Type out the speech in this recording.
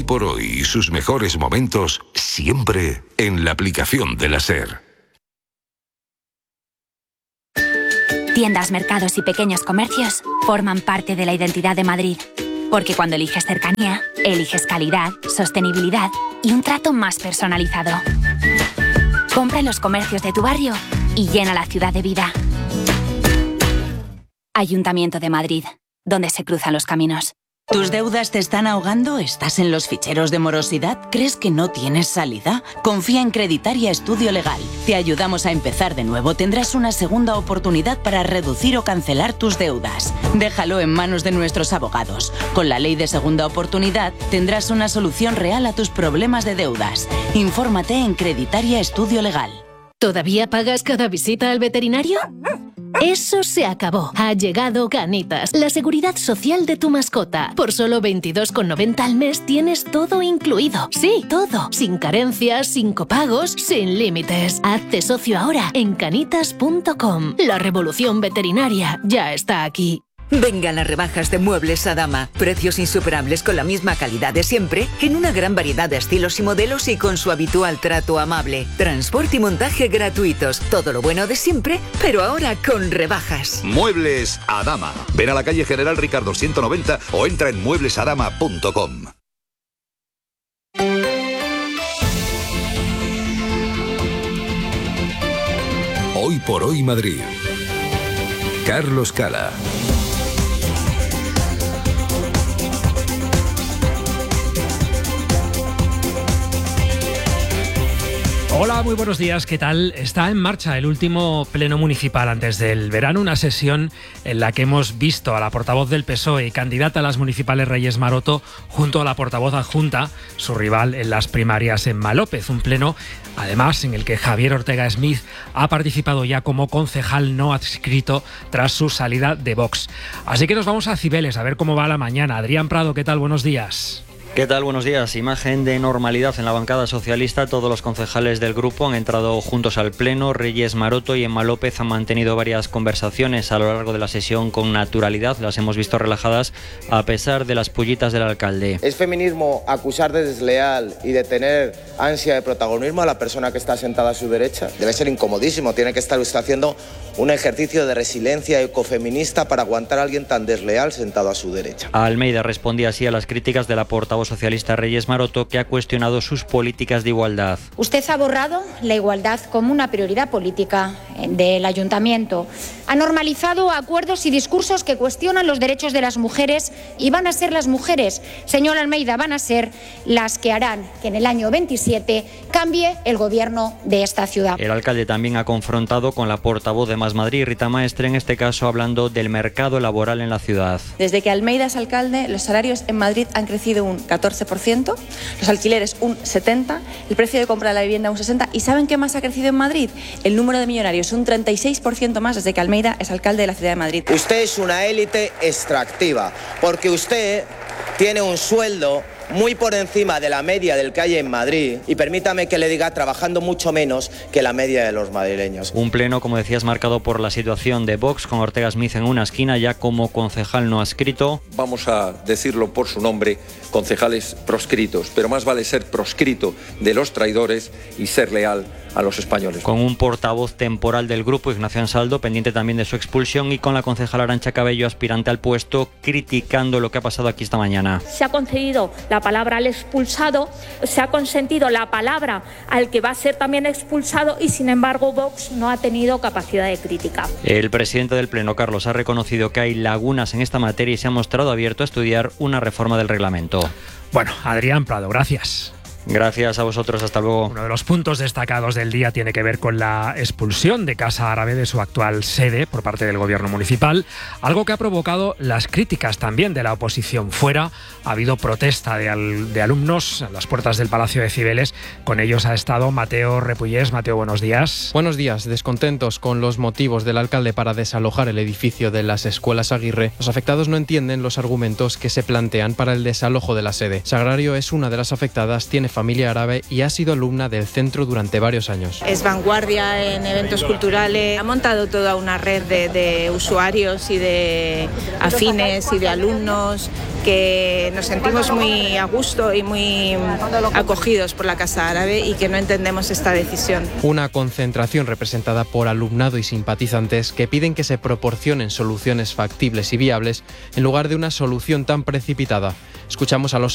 Hoy por hoy y sus mejores momentos siempre en la aplicación de la SER. Tiendas, mercados y pequeños comercios forman parte de la identidad de Madrid. Porque cuando eliges cercanía, eliges calidad, sostenibilidad y un trato más personalizado. Compra en los comercios de tu barrio y llena la ciudad de vida. Ayuntamiento de Madrid, donde se cruzan los caminos. ¿Tus deudas te están ahogando? ¿Estás en los ficheros de morosidad? ¿Crees que no tienes salida? Confía en Creditaria Estudio Legal. Te ayudamos a empezar de nuevo. Tendrás una segunda oportunidad para reducir o cancelar tus deudas. Déjalo en manos de nuestros abogados. Con la ley de segunda oportunidad tendrás una solución real a tus problemas de deudas. Infórmate en Creditaria Estudio Legal. ¿Todavía pagas cada visita al veterinario? Eso se acabó. Ha llegado Canitas, la seguridad social de tu mascota. Por solo 22,90 al mes tienes todo incluido. Sí, todo. Sin carencias, sin copagos, sin límites. Hazte socio ahora en canitas.com. La revolución veterinaria ya está aquí. Vengan las rebajas de Muebles Adama. Precios insuperables con la misma calidad de siempre, en una gran variedad de estilos y modelos y con su habitual trato amable. Transporte y montaje gratuitos. Todo lo bueno de siempre, pero ahora con rebajas. Muebles Adama. Ven a la calle General Ricardo 190 o entra en mueblesadama.com. Hoy por hoy Madrid. Carlos Cala. Hola, muy buenos días, ¿qué tal? Está en marcha el último pleno municipal antes del verano, una sesión en la que hemos visto a la portavoz del PSOE y candidata a las municipales Reyes Maroto junto a la portavoz adjunta, su rival en las primarias en Malópez. Un pleno, además, en el que Javier Ortega Smith ha participado ya como concejal no adscrito tras su salida de Vox. Así que nos vamos a Cibeles a ver cómo va la mañana. Adrián Prado, ¿qué tal? Buenos días. ¿Qué tal? Buenos días. Imagen de normalidad en la bancada socialista. Todos los concejales del grupo han entrado juntos al pleno. Reyes Maroto y Emma López han mantenido varias conversaciones a lo largo de la sesión con naturalidad. Las hemos visto relajadas a pesar de las pullitas del alcalde. ¿Es feminismo acusar de desleal y de tener ansia de protagonismo a la persona que está sentada a su derecha? Debe ser incomodísimo. Tiene que estar usted haciendo un ejercicio de resiliencia ecofeminista para aguantar a alguien tan desleal sentado a su derecha. Almeida respondía así a las críticas de la portavoz socialista Reyes Maroto, que ha cuestionado sus políticas de igualdad. Usted ha borrado la igualdad como una prioridad política del ayuntamiento. Ha normalizado acuerdos y discursos que cuestionan los derechos de las mujeres y van a ser las mujeres, señor Almeida, van a ser las que harán que en el año 27 cambie el gobierno de esta ciudad. El alcalde también ha confrontado con la portavoz de Más Madrid, Rita Maestre, en este caso hablando del mercado laboral en la ciudad. Desde que Almeida es alcalde, los salarios en Madrid han crecido un 14%, los alquileres un 70%, el precio de compra de la vivienda un 60%. ¿Y saben qué más ha crecido en Madrid? El número de millonarios, un 36% más desde que Almeida es alcalde de la ciudad de Madrid. Usted es una élite extractiva, porque usted tiene un sueldo muy por encima de la media del que hay en Madrid y permítame que le diga, trabajando mucho menos que la media de los madrileños. Un pleno, como decías, marcado por la situación de Vox, con Ortega Smith en una esquina ya como concejal no adscrito. Vamos a decirlo por su nombre, concejales proscritos, pero más vale ser proscrito de los traidores y ser leal a los españoles. Con un portavoz temporal del grupo, Ignacio Ansaldo, pendiente también de su expulsión, y con la concejala Arantxa Cabello, aspirante al puesto, criticando lo que ha pasado aquí esta mañana. Se ha concedido la palabra al expulsado, se ha consentido la palabra al que va a ser también expulsado y sin embargo Vox no ha tenido capacidad de crítica. El presidente del Pleno, Carlos, ha reconocido que hay lagunas en esta materia y se ha mostrado abierto a estudiar una reforma del reglamento. Bueno, Adrián Prado, gracias. Gracias a vosotros, hasta luego. Uno de los puntos destacados del día tiene que ver con la expulsión de Casa Árabe de su actual sede por parte del gobierno municipal, algo que ha provocado las críticas también de la oposición. Fuera ha habido protesta de alumnos a las puertas del Palacio de Cibeles. Con ellos ha estado Mateo Repullés. Mateo, buenos días. Buenos días. Descontentos con los motivos del alcalde para desalojar el edificio de las Escuelas Aguirre, los afectados no entienden los argumentos que se plantean para el desalojo de la sede. Sagrario es una de las afectadas, tiene familia árabe y ha sido alumna del centro durante varios años. Es vanguardia en eventos culturales, ha montado toda una red de usuarios y de afines y de alumnos que nos sentimos muy a gusto y muy acogidos por la Casa Árabe y que no entendemos esta decisión. Una concentración representada por alumnado y simpatizantes que piden que se proporcionen soluciones factibles y viables en lugar de una solución tan precipitada. Escuchamos a los